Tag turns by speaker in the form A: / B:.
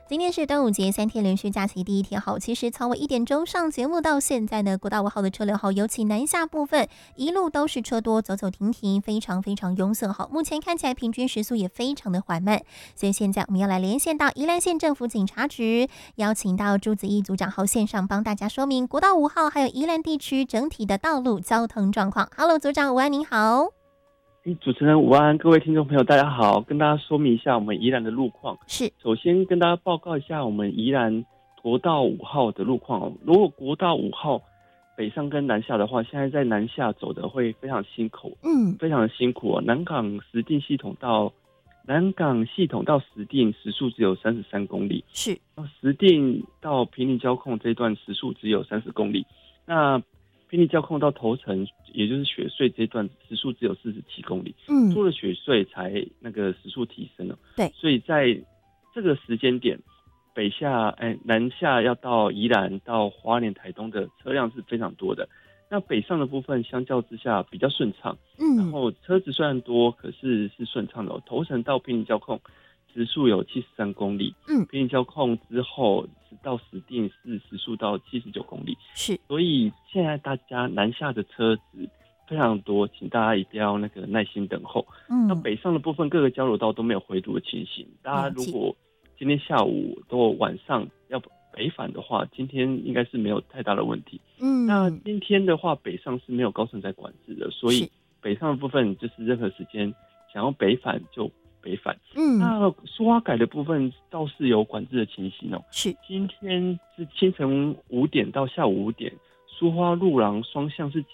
A: 今天是端午节3天连续假期第一天，好，其实从我1点钟上节目到现在呢，国道5号的车流好，尤其南下部分一路都是车多，走走停停，非常非常拥塞。好，目前看起来平均时速也非常的缓慢，所以现在我们要来连线到宜兰县政府警察局，邀请到朱子毅组长好线上帮大家说明国道5号还有宜兰地区整体的道路交通状况。Hello， 组长午安，您好。
B: 主持人午安，各位听众朋友大家好，跟大家说明一下我们宜兰的路况。
A: 是，
B: 首先跟大家报告一下我们宜兰国道5号的路况。如果国道5号北上跟南下的话，现在在南下走的会非常辛苦，非常的辛苦哦。南港石碇系统到石碇时速只有33公里，
A: 是，
B: 石碇到坪林交控这一段时速只有30公里，那坪林交控到头城，也就是雪隧这一段时速只有47公里，出了雪隧才那个时速提升了。
A: 对，
B: 所以在这个时间点，南下要到宜兰到花莲台东的车辆是非常多的。那北上的部分相较之下比较顺畅，然后车子虽然多，可是顺畅的哦。头城到坪林交控时速有73公里，坪林交控之后到石碇是时速到79公里，
A: 是，
B: 所以现在大家南下的车子非常多，请大家一定要耐心等候。那北上的部分各个交流道都没有回堵的情形，大家如果今天下午都晚上要北返的话，今天应该是没有太大的问题。那今天的话北上是没有高承载管制的，所以北上的部分就是任何时间想要北返就北返。那苏花改的部分倒是有管制的情形哦。
A: 是，
B: 今天是清晨5点到下午5点，苏花路廊双向是